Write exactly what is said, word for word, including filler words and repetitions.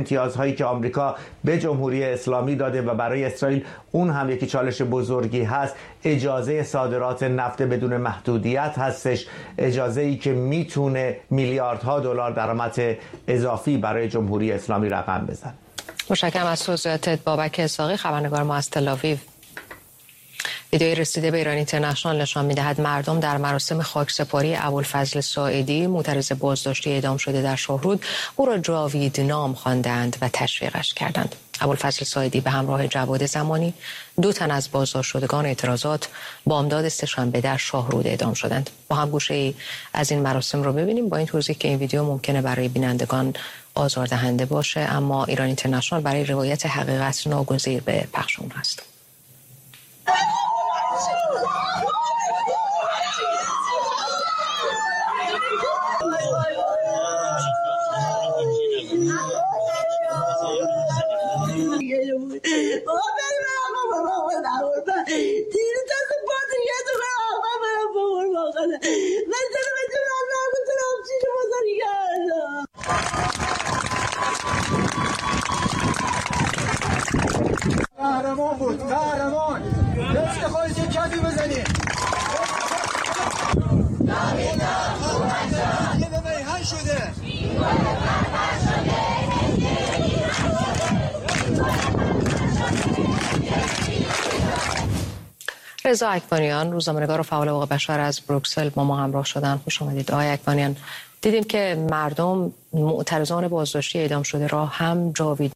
امتیازهایی که آمریکا به جمهوری اسلامی داده و برای اسرائیل اون هم یکی چالش بزرگی هست. اجازه صادرات نفت بدون محدودیت هستش، اجازه ای که میتونه میلیاردها دلار درآمد اضافی برای جمهوری اسلامی رقم بزنه. متشکرم از توضیحاتت بابک اسحاقی، خبرنگار ما از تل آویو. ویدئوی رسیده به ایران اینترنشنال نشان می‌دهد مردم در مراسم خاکسپاری ابوالفضل ساعدی معترض بازداشتی اعدام شده در شاهرود او را جاوید نام خواندند و تشویقش کردند. ابوالفضل ساعدی به همراه جواد زمانی، دو تن از بازداشت شدگان اعتراضات، بامداد سه‌شنبه در شاهرود اعدام شدند. با هم گوشه‌ای از این مراسم رو ببینیم، با این توضیح که این ویدیو ممکنه برای بینندگان آزاردهنده باشه، اما ایران اینترنشنال برای روایت حقیقت ناگزیر به پخش اون هست. قهرمان بود، قهرمان. دست خودش کفی بزنید. یه دفعه هن شده. رضا اکبانیان، روزنامه‌نگار و فعال حقوق بشر از بروکسل با ما همراه شدن. خوش آمدید آقای اکبانیان. دیدیم که مردم معترضان بازداشتی اعدام شده را هم جاوید